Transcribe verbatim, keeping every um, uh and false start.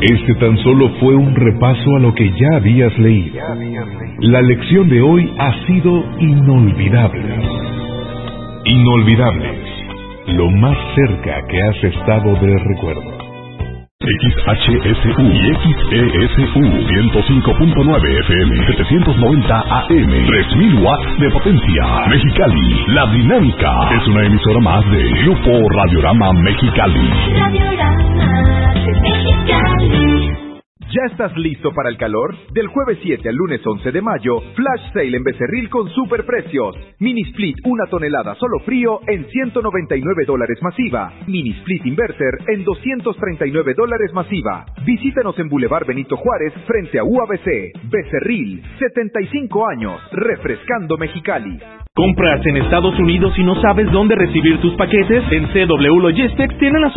Este tan solo fue un repaso a lo que ya habías leído. La lección de hoy ha sido inolvidable. Inolvidables, lo más cerca que has estado de recuerdo. X H S U y X E S U ciento cinco punto nueve F M, setecientos noventa A M, tres mil watts de potencia. Mexicali, La Dinámica es una emisora más de Grupo Radiorama Mexicali. Radiorama Mexicali. ¿Ya estás listo para el calor? Del jueves siete al lunes once de mayo, Flash Sale en Becerril con superprecios. Mini Split una tonelada solo frío en ciento noventa y nueve dólares masiva. Mini Split Inverter en doscientos treinta y nueve dólares masiva. Visítanos en Boulevard Benito Juárez frente a U A B C. Becerril, setenta y cinco años, refrescando Mexicali. ¿Compras en Estados Unidos y no sabes dónde recibir tus paquetes? En C W Logistics tienen las